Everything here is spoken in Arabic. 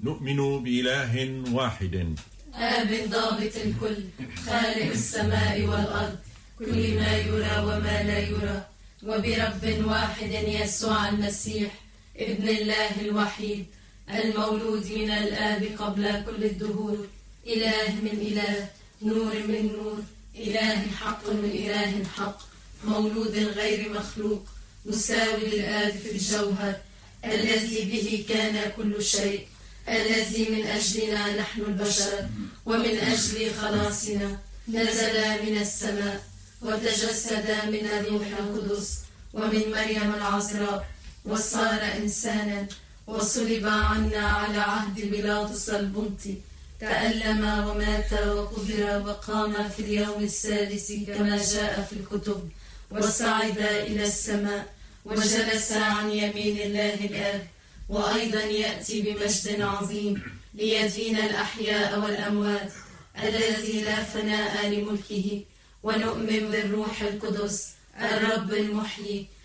نؤمن بإله واحد آب ضابط الكل، خالق السماء والأرض، كل ما يرى وما لا يرى، وبرب واحد يسوع المسيح ابن الله الوحيد، المولود من الآب قبل كل الدهور، إله من إله، نور من نور، إله حق من إله حق، مولود غير مخلوق، مساوي للآب في الجوهر، الذي به كان كل شيء، الذي من أجلنا نحن البشر ومن أجل خلاصنا نزل من السماء وتجسد من الروح القدس ومن مريم العذراء وصار إنسانا وصلب عنا على عهد بيلاطس البنطي، تألم ومات وقبر وقام في اليوم الثالث كما جاء في الكتب، وصعد إلى السماء وجلس عن يمين الله الآب، وأيضا يأتي بمجد عظيم ليدين الأحياء والأموات، الذي لا فناء لملكه، ونؤمن بالروح القدس الرب المحيي